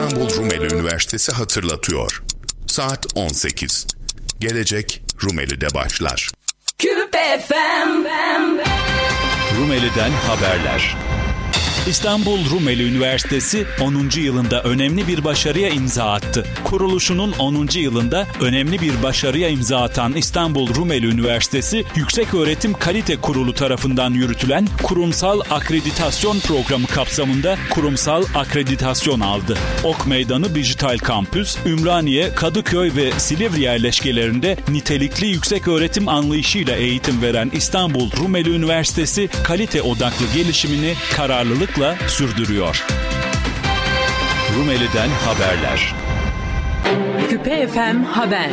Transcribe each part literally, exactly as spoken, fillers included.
İstanbul Rumeli Üniversitesi hatırlatıyor. Saat on sekiz. Gelecek Rumeli'de başlar. Küpe F M. Rumeli'den haberler. İstanbul Rumeli Üniversitesi onuncu yılında önemli bir başarıya imza attı. Kuruluşunun onuncu yılında önemli bir başarıya imza atan İstanbul Rumeli Üniversitesi, Yükseköğretim Kalite Kurulu tarafından yürütülen kurumsal akreditasyon programı kapsamında kurumsal akreditasyon aldı. Ok Meydanı Dijital Kampüs, Ümraniye, Kadıköy ve Silivri yerleşkelerinde nitelikli yükseköğretim anlayışıyla eğitim veren İstanbul Rumeli Üniversitesi, kalite odaklı gelişimini kararlılıkla sürdürüyor. Rumeli'den haberler. Küpe F M Haber.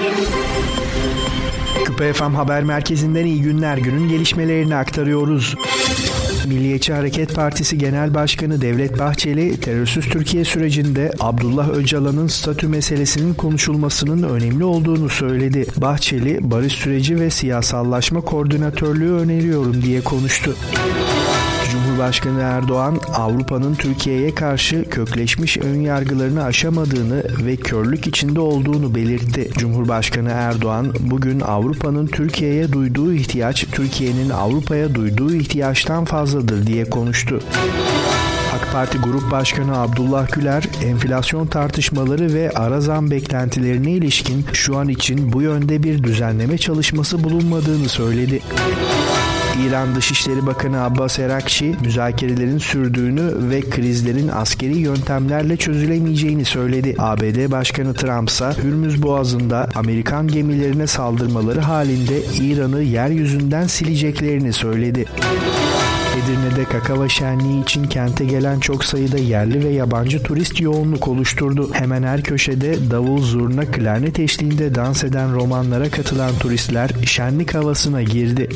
Küpe F M Haber Merkezi'nden iyi günler, günün gelişmelerini aktarıyoruz. Milliyetçi Hareket Partisi Genel Başkanı Devlet Bahçeli, terörsüz Türkiye sürecinde Abdullah Öcalan'ın statü meselesinin konuşulmasının önemli olduğunu söyledi. Bahçeli, barış süreci ve siyasallaşma koordinatörlüğü öneriyorum diye konuştu. Cumhurbaşkanı Erdoğan, Avrupa'nın Türkiye'ye karşı kökleşmiş önyargılarını aşamadığını ve körlük içinde olduğunu belirtti. Cumhurbaşkanı Erdoğan, bugün Avrupa'nın Türkiye'ye duyduğu ihtiyaç, Türkiye'nin Avrupa'ya duyduğu ihtiyaçtan fazladır diye konuştu. AK Parti Grup Başkanı Abdullah Güler, enflasyon tartışmaları ve ara zam beklentilerine ilişkin şu an için bu yönde bir düzenleme çalışması bulunmadığını söyledi. İran Dışişleri Bakanı Abbas Erakçi, müzakerelerin sürdüğünü ve krizlerin askeri yöntemlerle çözülemeyeceğini söyledi. A B D Başkanı Trump ise Hürmüz Boğazı'nda Amerikan gemilerine saldırmaları halinde İran'ı yeryüzünden sileceklerini söyledi. Edirne'de kakava şenliği için kente gelen çok sayıda yerli ve yabancı turist yoğunluk oluşturdu. Hemen her köşede davul, zurna, klarnet eşliğinde dans eden romanlara katılan turistler şenlik havasına girdi.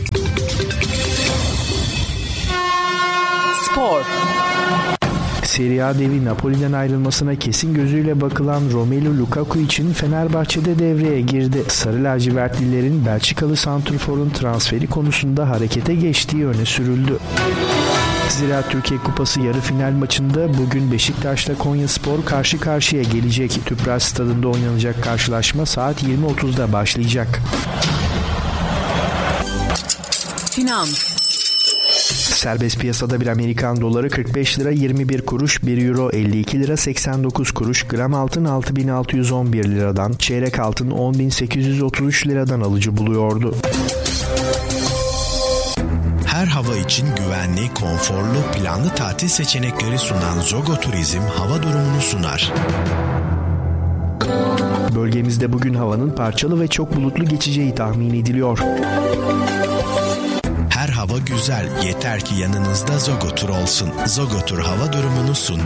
Spor. Serie A devi Napoli'den ayrılmasına kesin gözüyle bakılan Romelu Lukaku için Fenerbahçe'de devreye girdi. Sarı lacivertlilerin Belçikalı santrforun transferi konusunda harekete geçtiği öne sürüldü. Ziraat Türkiye Kupası yarı final maçında bugün Beşiktaş'ta Konyaspor karşı karşıya gelecek. Tüpraş Stadı'nda oynanacak karşılaşma saat yirmi otuzda başlayacak. Finans. Serbest piyasada bir Amerikan doları kırk beş lira yirmi bir kuruş, bir euro elli iki lira seksen dokuz kuruş, gram altın altı bin altı yüz on bir liradan, çeyrek altın on bin sekiz yüz otuz üç liradan alıcı buluyordu. Her hava için güvenli, konforlu, planlı tatil seçenekleri sunan Zogo Turizm hava durumunu sunar. Bölgemizde bugün havanın parçalı ve çok bulutlu geçeceği tahmin ediliyor. Her hava güzel, yeter ki yanınızda Zogo Tur olsun. Zogo Tur hava durumunu sundu.